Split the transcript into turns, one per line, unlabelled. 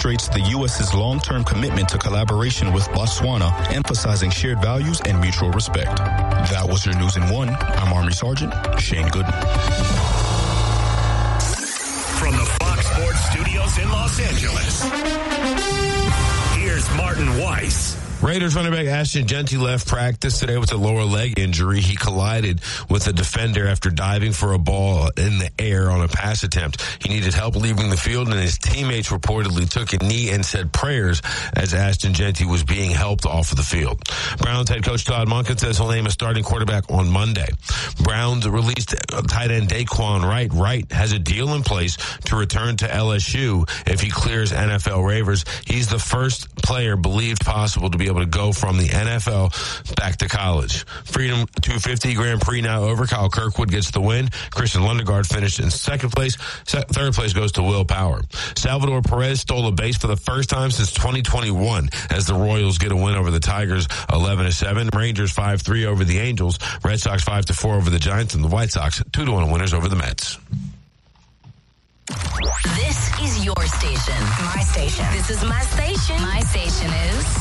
demonstrates the U.S.'s long-term commitment to collaboration with Botswana, emphasizing shared values and mutual respect. That was your News in 1. I'm Army Sergeant Shane Gooden.
From the Fox Sports Studios in Los Angeles, here's Martin Weiss.
Raiders running back Ashton Jeanty left practice today with a lower leg injury. He collided with a defender after diving for a ball in the air on a pass attempt. He needed help leaving the field, and his teammates reportedly took a knee and said prayers as Ashton Jeanty was being helped off of the field. Browns head coach Todd Monken says he'll name a starting quarterback on Monday. Browns released tight end Daquan Wright. Wright has a deal in place to return to LSU if he clears NFL waivers. He's the first player believed possible to be able to go from the NFL back to college. Freedom 250 Grand Prix now over. Kyle Kirkwood gets the win. Christian Lundegaard finished in second place. Third place goes to Will Power. Salvador Perez stole a base for the first time since 2021 as the Royals get a win over the Tigers 11-7. Rangers 5-3 over the Angels. Red Sox 5-4 over the Giants, and the White Sox 2-1 winners over the Mets.
This is your station.
My station.
This is my station.
My station is